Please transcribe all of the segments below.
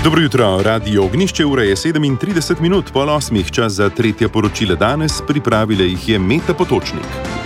Dobro jutro, Radio Ognjišče, ura je 37 minut po 8, čas za tretje poročile danes, pripravile jih je Meta Potočnik.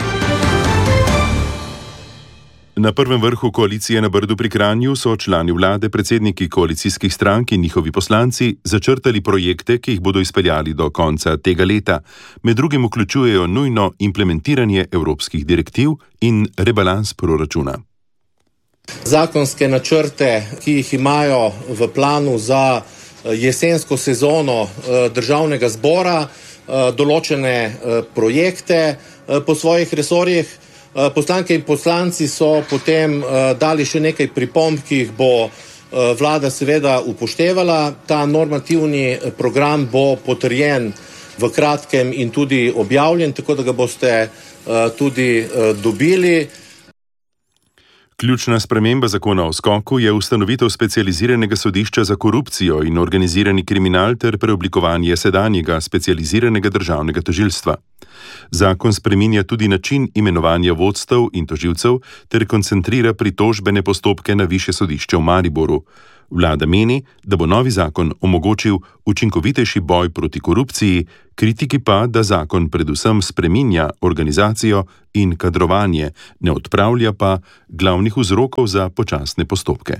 Na prvem vrhu koalicije na Brdu pri Kranju so člani vlade, predsedniki koalicijskih strank in njihovi poslanci začrtali projekte, ki jih bodo izpeljali do konca tega leta. Med drugim vključujejo nujno implementiranje evropskih direktiv in rebalans proračuna. Zakonske načrte, ki jih imajo v planu za jesensko sezono državnega zbora, določene projekte po svojih resorjih. Poslanke in poslanci so potem dali še nekaj pripomb, ki jih bo vlada seveda upoštevala. Ta normativni program bo potrjen v kratkem in tudi objavljen, tako da ga boste tudi dobili. Ključna sprememba zakona o skoku je ustanovitev specializiranega sodišča za korupcijo in organizirani kriminal ter preoblikovanje sedanjega specializiranega državnega tožilstva. Zakon spreminja tudi način imenovanja vodstev in tožilcev ter koncentrira pritožbene postopke na Višje sodišče v Mariboru. Vlada meni, da bo novi zakon omogočil učinkovitejši boj proti korupciji, kritiki pa, da zakon predvsem spreminja organizacijo in kadrovanje, ne odpravlja pa glavnih vzrokov za počasne postopke.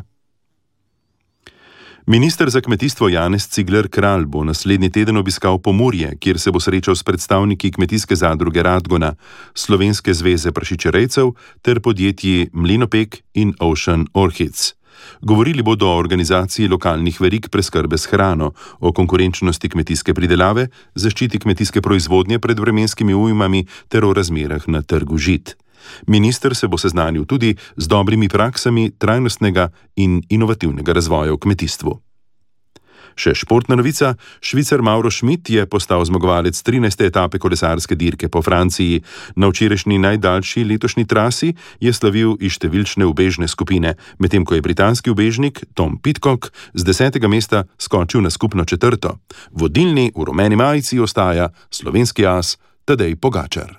Minister za kmetijstvo Janez Cigler Kralj bo naslednji teden obiskal Pomurje, kjer se bo srečal s predstavniki kmetijske zadruge Radgona, Slovenske zveze prašičerejcev ter podjetji Mlinopek in Ocean Orchids. Govorili bodo o organizaciji lokalnih verig preskrbe s hrano, o konkurenčnosti kmetijske pridelave, zaščiti kmetijske proizvodnje pred vremenskimi ujmami ter o razmerah na trgu žit. Minister se bo seznanil tudi z dobrimi praksami trajnostnega in inovativnega razvoja v kmetijstvu. Še športna novica, Švicar Mauro Schmidt je postal zmagovalec 13. etape kolesarske dirke po Franciji. Na včerajšnji najdaljši letošnji trasi je slavil iz številčne ubežne skupine, medtem ko je britanski ubežnik Tom Pidcock z 10. mesta skočil na skupno 4. Vodilni v rumeni majici ostaja slovenski as Tadej Pogačar.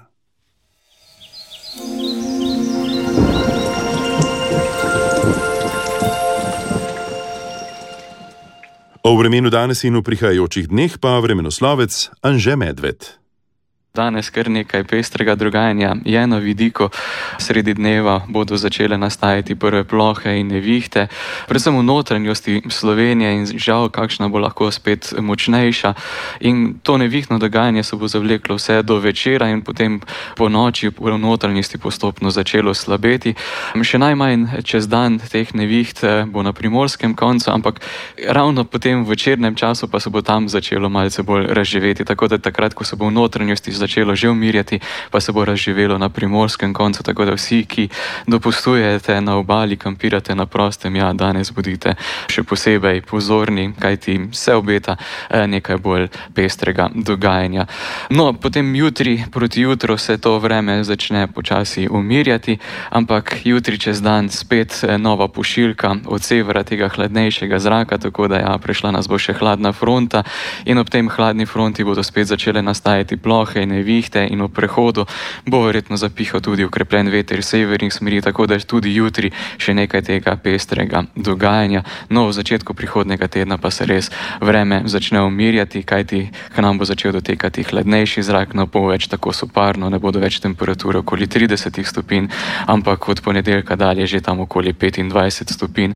O vremenu danes in v prihajajočih dneh pa vremenoslovec Anže Medved. Danes kar nekaj pestrega dogajanja je na vidiku. Sredi dneva bodo začele nastajati prve plohe in nevihte, predvsem v notranjosti Slovenije in žal kakšna bo lahko spet močnejša. In to nevihtno dogajanje se bo zavleklo vse do večera in potem po noči v notranjosti postopno začelo slabeti. Še najmanj čez dan teh neviht bo na primorskem koncu, ampak ravno potem v večernem času pa se bo tam začelo malce bolj razživeti, tako da takrat, ko se bo v notranjosti začelo že umirjati, pa se bo razživelo na primorskem koncu, tako da vsi, ki dopustujete na obali, kampirate na prostem, ja, danes bodite še posebej pozorni, kajti se obeta nekaj bolj pestrega dogajanja. No, potem jutri proti jutru se to vreme začne počasi umirjati, ampak jutri čez dan spet nova pošiljka od severa tega hladnejšega zraka, tako da ja, prešla nas bo še hladna fronta in ob tem hladni fronti bodo spet začele nastajati plohe in nevihte in v prehodu bo verjetno zapihal tudi okrepljen veter iz severnih smeri, tako da tudi jutri še nekaj tega pestrega dogajanja. No, v začetku prihodnega tedna pa se res vreme začne umirjati, kajti k nam bo začel dotekati hladnejši zrak, no bo več tako soparno, ne bodo več temperature okoli 30 stopinj, ampak od ponedeljka dalje že tam okoli 25 stopinj.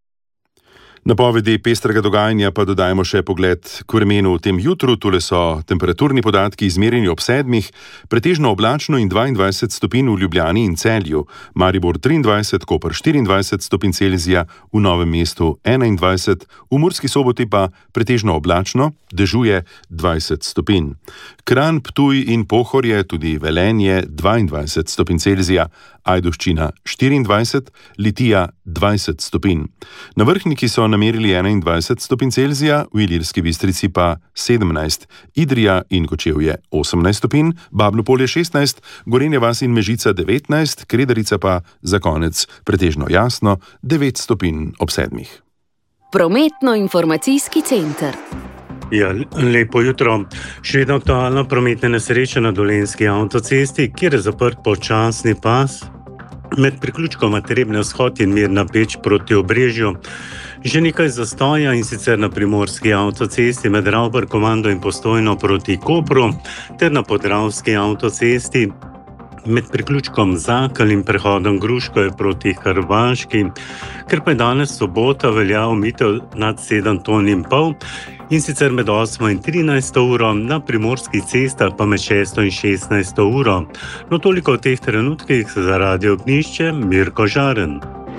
Napovedi pestrega dogajanja pa dodajemo še pogled k vremenu v tem jutru. Tule so temperaturni podatki izmerjeni ob 7, pretežno oblačno in 22 stopinj v Ljubljani in Celju, Maribor 23, Koper 24 stopinj Celzija, v Novem mestu 21, v Murski Soboti pa pretežno oblačno, dežuje 20 stopinj. Kranj, Ptuj in Pohorje, tudi Velenje 22 stopinj Celzija, Ajdovščina 24, Litija 20 stopinj. Na Vrhniki so namerili 21 stopinj Celzija, v Ilirski Bistrici pa 17, Idrija in Kočevje 18 stopinj, Babno Polje 16, Gorenja vas in Mežica 19, Kredarica pa za konec pretežno jasno 9 stopinj ob 7. Prometno-informacijski center. Ja, lepo jutro. Še vedno aktualna prometna nesreča na Dolenjski avtocesti, kjer je zaprt počasni pas med priključkoma Trebnje vzhod in Mirna Peč proti Obrežju. Že nekaj zastoja, in sicer na primorski avtocesti med Ravbarkomando in Postojno proti Kopru ter na podravski avtocesti med priključkom Zakal in prehodom Gruško proti Hrvaški. Ker pa je danes sobota, velja omejitev nad 7,5 ton, in sicer med 8 in 13 uro, na primorskih cestah pa med 6 in 16 uro. No, toliko v teh trenutkih za Radio Ognjišče, Mirko Žaren.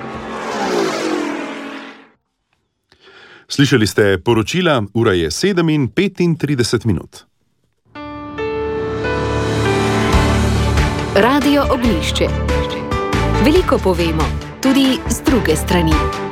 Slišali ste poročila, ura je 7:35. Radio Ognjišče. Veliko povemo, tudi z druge strani.